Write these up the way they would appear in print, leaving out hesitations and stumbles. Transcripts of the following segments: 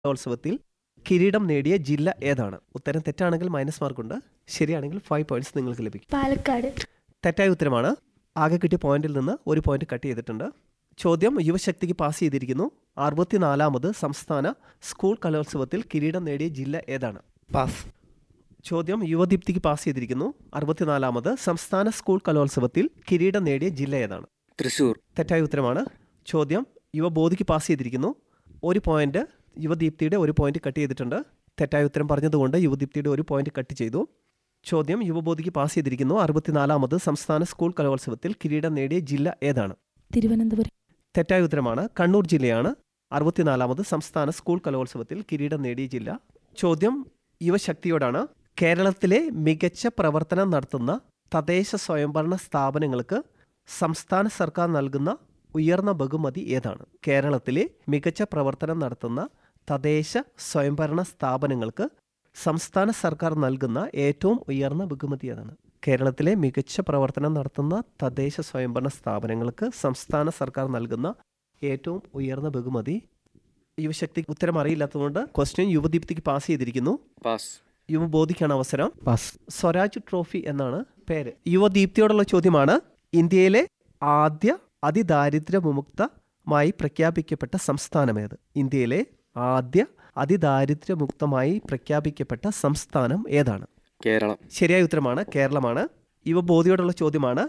കലോത്സവത്തിൽ കിരീടം നേടിയ ജില്ല ഏതാണ്? ഉത്തരം തെറ്റാണെങ്കിൽ -മാർക്കുണ്ട്, ശരിയാണെങ്കിൽ 5 പോയിന്റ്സ് നിങ്ങൾക്ക് ലഭിക്കും. പാലക്കാട്. തെറ്റായ ഉത്തരമാണ്. ആകെ കിട്ടിയ പോയിന്റിൽ നിന്ന് ഒരു പോയിന്റ് കട്ട് ചെയ്തിട്ടുണ്ട്. ചോദ്യം യുവശക്തിക്ക് പാസ് ചെയ്തിരിക്കുന്നു. 64ാമത് സംസ്ഥാന സ്കൂൾ കലോത്സവത്തിൽ കിരീടം നേടിയ ജില്ല ഏതാണ്? പാസ്. ചോദ്യം യുവദീപ്തിക്ക് പാസ് ചെയ്തിരിക്കുന്നു. 64ാമത് സംസ്ഥാന സ്കൂൾ കലോത്സവത്തിൽ കിരീടം നേടിയ ജില്ല ഏതാണ്? തൃശ്ശൂർ. തെറ്റായ ഉത്തരമാണ്. ചോദ്യം യുവബോധിക്ക് പാസ് ചെയ്തിരിക്കുന്നു. ഒരു പോയിന്റ് യുവദീപ്തിയുടെ ഒരു പോയിന്റ് കട്ട് ചെയ്തിട്ടുണ്ട്. തെറ്റായ ഉത്തരം പറഞ്ഞതുകൊണ്ട് യുവദീപ്തിയുടെ ഒരു പോയിന്റ് കട്ട് ചെയ്തു. ചോദ്യം യുവബോധിക്ക് പാസ് ചെയ്തിരിക്കുന്നു. 64ാമത് സംസ്ഥാന സ്കൂൾ കലോത്സവത്തിൽ കിരീടം നേടിയ ജില്ല ഏതാണ്? തിരുവനന്തപുരം. തെറ്റായ ഉത്തരമാണ്. കണ്ണൂർ ജില്ലയാണ് 64ാമത് സംസ്ഥാന സ്കൂൾ കലോത്സവത്തിൽ കിരീടം നേടിയ ജില്ല. ചോദ്യം യുവശക്തിയോടാണ്. കേരളത്തിലെ മികച്ച പ്രവർത്തനം നടത്തുന്ന തദ്ദേശ സ്വയംഭരണ സ്ഥാപനങ്ങൾക്ക് സംസ്ഥാന സർക്കാർ നൽകുന്ന ഉയർന്ന ബഹുമതി ഏതാണ്? കേരളത്തിലെ മികച്ച പ്രവർത്തനം നടത്തുന്ന തദ്ദേശ സ്വയംഭരണ സ്ഥാപനങ്ങൾക്ക് സംസ്ഥാന സർക്കാർ നൽകുന്ന ഏറ്റവും ഉയർന്ന ബഹുമതി ഏതാണ്? കേരളത്തിലെ മികച്ച പ്രവർത്തനം നടത്തുന്ന തദ്ദേശ സ്വയംഭരണ സ്ഥാപനങ്ങൾക്ക് സംസ്ഥാന സർക്കാർ നൽകുന്ന ഏറ്റവും ഉയർന്ന ബഹുമതി. യുവശക്തി ഉത്തരം അറിയില്ലാത്തതുകൊണ്ട് ക്വസ്റ്റ്യൻ യുവദീപ്തിക്ക് പാസ് ചെയ്തിരിക്കുന്നു. പാസ്. യുവബോധിക്കാണ് അവസരം. പാസ്. സ്വരാജ് ട്രോഫി എന്നാണ് പേര്. യുവദീപ്തിയോടുള്ള ചോദ്യമാണ്. ഇന്ത്യയിലെ ആദ്യ അതിദാരിദ്ര്യമുക്തമായി പ്രഖ്യാപിക്കപ്പെട്ട സംസ്ഥാനമേത്? ഇന്ത്യയിലെ ആദ്യ അതിദാരിദ്ര്യമുക്തമായി പ്രഖ്യാപിക്കപ്പെട്ട സംസ്ഥാനം ഏതാണ്? കേരളം. ശരിയായ ഉത്തരമാണ്. കേരളമാണ്. യുവബോധിയോടുള്ള ചോദ്യമാണ്.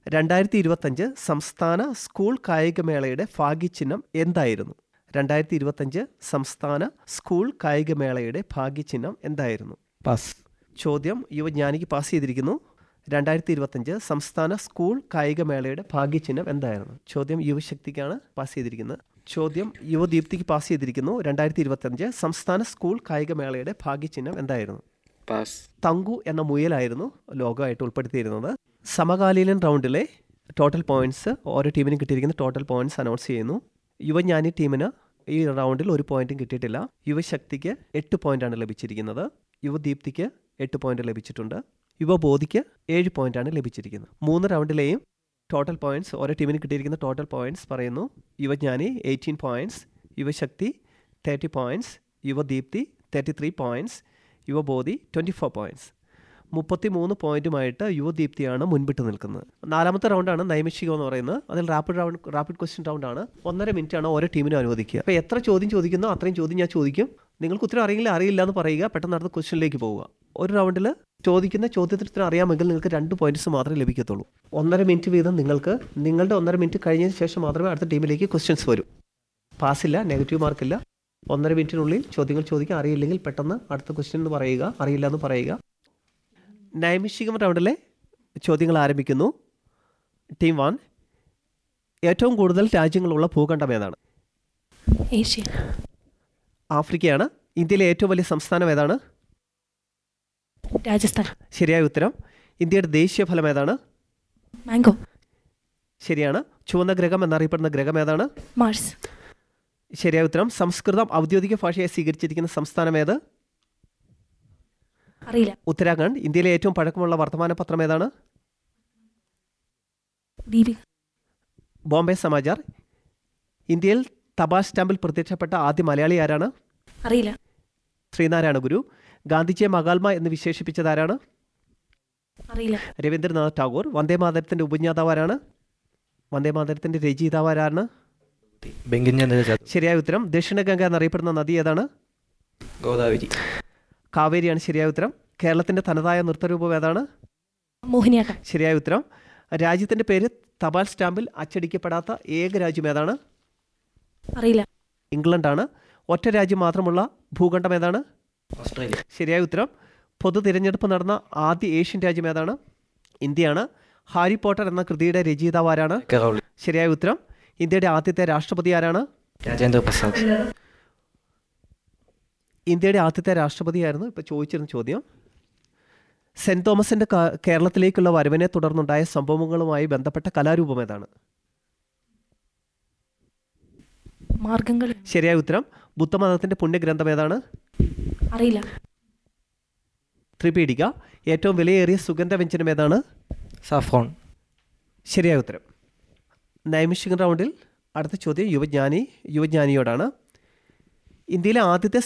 2025 സംസ്ഥാന സ്കൂൾ കായികമേളയുടെ ഭാഗ്യചിഹ്നം എന്തായിരുന്നു? 2025 സംസ്ഥാന സ്കൂൾ കായികമേളയുടെ ഭാഗ്യചിഹ്നം എന്തായിരുന്നു? പാസ്. ചോദ്യം യുവജ്ഞാനിക്ക് പാസ് ചെയ്തിരിക്കുന്നു. 2025 സംസ്ഥാന സ്കൂൾ കായികമേളയുടെ ഭാഗ്യചിഹ്നം എന്തായിരുന്നു? ചോദ്യം യുവശക്തിക്കാണ് പാസ് ചെയ്തിരിക്കുന്നത്. ചോദ്യം യുവദീപ്തിക്ക് പാസ് ചെയ്തിരിക്കുന്നു. 2025 സംസ്ഥാന സ്കൂൾ കായികമേളയുടെ ഭാഗ്യചിഹ്നം എന്തായിരുന്നു? പാസ്. തങ്കു എന്ന മുയലായിരുന്നു ലോഗോയായിട്ട് ഉൾപ്പെടുത്തിയിരുന്നത്. സമകാലീന റൗണ്ടിലെ ടോട്ടൽ പോയിന്റ്സ് ഓരോ ടീമിനും കിട്ടിയിരിക്കുന്ന ടോട്ടൽ പോയിന്റ്സ് അനൗൺസ് ചെയ്യുന്നു. യുവജ്ഞാനി ടീമിന് ഈ റൗണ്ടിൽ ഒരു പോയിന്റും കിട്ടിയിട്ടില്ല. യുവശക്തിക്ക് 8 പോയിന്റാണ് ലഭിച്ചിരിക്കുന്നത്. യുവദീപ്തിക്ക് 8 പോയിന്റ് ലഭിച്ചിട്ടുണ്ട്. യുവബോധിക്ക് 7 പോയിന്റാണ് ലഭിച്ചിരിക്കുന്നത്. 3 റൗണ്ടിലെയും ടോട്ടൽ പോയിന്റ്സ് ഓരോ ടീമിന് കിട്ടിയിരിക്കുന്ന ടോട്ടൽ പോയിന്റ്സ് പറയുന്നു. യുവജ്ഞാനി 18 പോയിന്റ്സ്, യുവശക്തി 30 പോയിന്റ്സ്, യുവദീപ്തി 33 പോയിന്റ്സ്, യുവബോധി 24 പോയിന്റ്സ്. 33 പോയിന്റുമായിട്ട് യുവദീപ്തിയാണ് മുൻപിട്ട് നിൽക്കുന്നത്. 4ാമത്തെ റൗണ്ടാണ് നൈമിഷികം എന്ന് പറയുന്നത്. അതിൽ റാപ്പിഡ് ക്വസ്റ്റ്യൻ റൗണ്ടാണ്. 1.5 മിനിറ്റാണ് ഓരോ ടീമിനും അനുവദിക്കുക. അപ്പോൾ എത്ര ചോദ്യം ചോദിക്കുന്നോ അത്രയും ചോദ്യം ഞാൻ ചോദിക്കും. നിങ്ങൾക്ക് ഉത്തരം അറിയില്ല എന്ന് പറയുക. പെട്ടെന്ന് അടുത്ത ക്വസ്റ്റ്യനിലേക്ക് പോവുക. ഒരു റൗണ്ടിൽ ചോദിക്കുന്ന ചോദ്യത്തിന് ഉത്തരം അറിയാമെങ്കിൽ നിങ്ങൾക്ക് 2 പോയിന്റ്സ് മാത്രമേ ലഭിക്കത്തുള്ളൂ. 1.5 മിനിറ്റ് വീതം നിങ്ങൾക്ക് നിങ്ങളുടെ 1.5 മിനിറ്റ് കഴിഞ്ഞതിന് ശേഷം മാത്രമേ അടുത്ത ടീമിലേക്ക് ക്വസ്റ്റ്യൻസ് വരൂ. പാസ്സില്ല, നെഗറ്റീവ് മാർക്കില്ല. 1.5 മിനിറ്റിനുള്ളിൽ ചോദ്യങ്ങൾ ചോദിക്കുക. അറിയില്ലെങ്കിൽ പെട്ടെന്ന് അടുത്ത ക്വസ്റ്റ്യൻ എന്ന് പറയുക, അറിയില്ല എന്ന് പറയുക. നൈമിഷികം റൗണ്ടിലെ ചോദ്യങ്ങൾ ആരംഭിക്കുന്നു. ടീം 1, ഏറ്റവും കൂടുതൽ രാജ്യങ്ങളുള്ള ഭൂഖണ്ഡം ഏതാണ്? ഏഷ്യ. ആഫ്രിക്കയാണ്. ഇന്ത്യയിലെ ഏറ്റവും വലിയ സംസ്ഥാനം ഏതാണ്? രാജസ്ഥാൻ. ശരിയായ ഉത്തരം. ഇന്ത്യയുടെ ദേശീയ ഫലം ഏതാണ്? മാംഗോ. ശരിയാണ്. ചുവന്ന ഗ്രഹം എന്നറിയപ്പെടുന്ന ഗ്രഹം ഏതാണ്? മാർസ്. ശരിയായ ഉത്തരം. സംസ്കൃതം ഔദ്യോഗിക ഭാഷയായി സ്വീകരിച്ചിരിക്കുന്ന സംസ്ഥാനം ഏത്? അറിയില്ല. ഉത്തരാഖണ്ഡ്. ഇന്ത്യയിലെ ഏറ്റവും പഴക്കമുള്ള വർത്തമാന പത്രം ഏതാണ്? ദീപിക. ബോംബെ സമാചാർ. ഇന്ത്യയിൽ തപാൽ സ്റ്റാമ്പിൽ പ്രത്യക്ഷപ്പെട്ട ആദ്യ മലയാളി ആരാണ്? അറിയില്ല. ശ്രീനാരായണ ഗുരു. ഗാന്ധിജിയെ മഹാത്മ എന്ന് വിശേഷിപ്പിച്ചത് ആരാണ്? അറിയില്ല. രവീന്ദ്രനാഥ് ടാഗോർ. വന്ദേമാതരത്തിൻ്റെ ഉപജ്ഞാതാവ് ആരാണ്? വന്ദേമാതരത്തിൻ്റെ രചയിതാവ് ആരാണ്? ശരിയായ ഉത്തരം. ദക്ഷിണഗംഗ എന്നറിയപ്പെടുന്ന നദി ഏതാണ്? ഗോദാവരി. കാവേരിയാണ് ശരിയായ ഉത്തരം. കേരളത്തിൻ്റെ തനതായ നൃത്തരൂപം ഏതാണ്? മോഹിനിയാട്ടം. ശരിയായ ഉത്തരം. രാജ്യത്തിൻ്റെ പേര് തപാൽ സ്റ്റാമ്പിൽ അച്ചടിക്കപ്പെടാത്ത ഏക രാജ്യം ഏതാണ്? അറിയില്ല. ഇംഗ്ലണ്ടാണ്. ഒറ്റ രാജ്യം മാത്രമുള്ള ഭൂഖണ്ഡം ഏതാണ്? ഓസ്ട്രേലിയ. ശരിയായ ഉത്തരം. പൊതു തിരഞ്ഞെടുപ്പ് നടന്ന ആദ്യ ഏഷ്യൻ രാജ്യം ഏതാണ്? ഇന്ത്യയാണ്. ഹാരി പോട്ടർ എന്ന കൃതിയുടെ രചയിതാവ് ആരാണ്? ശരിയായ ഉത്തരം. ഇന്ത്യയുടെ ആദ്യത്തെ രാഷ്ട്രപതി ആരാണ്? രാജേന്ദ്ര പ്രസാദ്. ഇന്ത്യയുടെ ആദ്യത്തെ രാഷ്ട്രപതിയായിരുന്നു ഇപ്പോൾ ചോദിച്ചിരുന്ന ചോദ്യം. സെൻറ് തോമസിൻ്റെ കേരളത്തിലേക്കുള്ള വരവിനെ തുടർന്നുണ്ടായ സംഭവങ്ങളുമായി ബന്ധപ്പെട്ട കലാരൂപം ഏതാണ്? മാർഗംകളി. ശരിയായ ഉത്തരം. ബുദ്ധമതത്തിൻ്റെ പുണ്യഗ്രന്ഥം ഏതാണ്? അറിയില്ല. ത്രിപീഡിക. ഏറ്റവും വിലയേറിയ സുഗന്ധവ്യഞ്ജനം ഏതാണ്? സാഫ്രോൺ. ശരിയായ ഉത്തരം. നൈമിഷികൻ റൗണ്ടിൽ അടുത്ത ചോദ്യം യുവജ്ഞാനിയോടാണ്. ഇന്ത്യയിലെ ആദ്യത്തെ